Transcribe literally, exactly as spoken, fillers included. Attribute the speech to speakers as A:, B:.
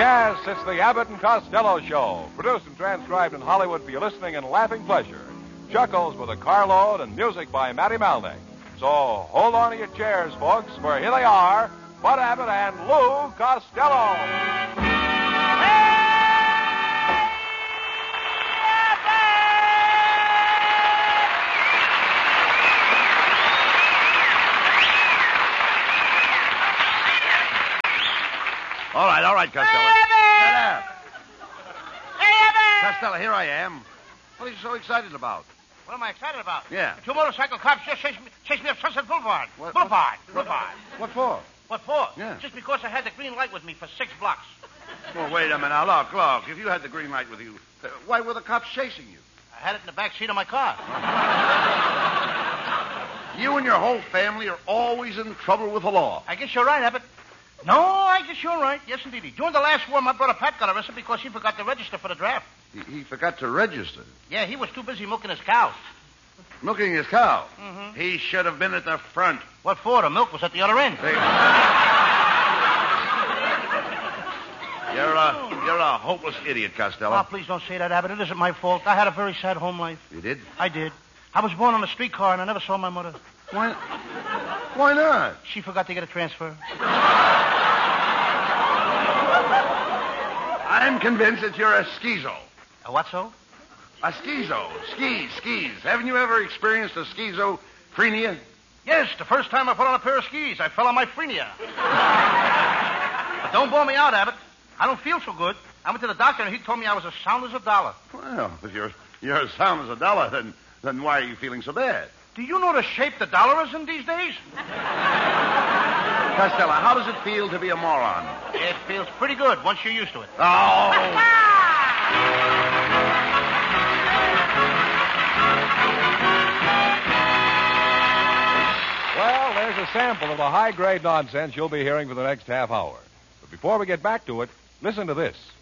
A: Yes, it's the Abbott and Costello Show, produced and transcribed in Hollywood for your listening and laughing pleasure. Chuckles with a carload and music by Matty Malnick. So hold on to your chairs, folks, for here they are, Bud Abbott and Lou Costello.
B: All right, all right, Costello.
C: Hey,
B: Shut up.
C: Hey, Evan!
B: Costello, here I am. What are you so excited about?
C: What am I excited about?
B: Yeah.
C: The two motorcycle cops just chased me, chased me up Sunset Boulevard.
B: What-
C: Boulevard.
B: what-
C: Boulevard.
B: What for?
C: What for?
B: Yeah.
C: Just because I had the green light with me for six blocks.
B: Well, wait a minute. Now, look, look. If you had the green light with you, uh, why were the cops chasing you?
C: I had it in the back seat of my car.
B: You and your whole family are always in trouble with the law.
C: I guess you're right, Abbott. No, I guess you're right. Yes, indeed. During the last war, my brother Pat got arrested because he forgot to register for the draft.
B: He, he forgot to register.
C: Yeah, he was too busy milking his cows.
B: Milking his cow.
C: Mm-hmm.
B: He should have been at the front.
C: What for? The milk was at the other end.
B: Hey. You're a, you're a hopeless idiot, Costello.
C: Oh, please don't say that, Abbott. It isn't my fault. I had a very sad home life.
B: You did?
C: I did. I was born on a streetcar, and I never saw my mother.
B: Why, why not?
C: She forgot to get a transfer.
B: I'm convinced that you're a schizo.
C: A what, so?
B: A schizo. Skis, skis. Haven't you ever experienced a schizophrenia?
C: Yes, the first time I put on a pair of skis, I fell on my frenia. But don't bore me out, Abbott. I don't feel so good. I went to the doctor, and he told me I was as sound as a dollar.
B: Well, if you're, you're as sound as a dollar, then, then why are you feeling so bad?
C: Do you know the shape the dollar is in these days?
B: Costello, how does it feel to be a moron?
C: It feels pretty good once you're used to it.
B: Oh!
A: Well, there's a sample of the high-grade nonsense you'll be hearing for the next half hour. But before we get back to it, listen to this.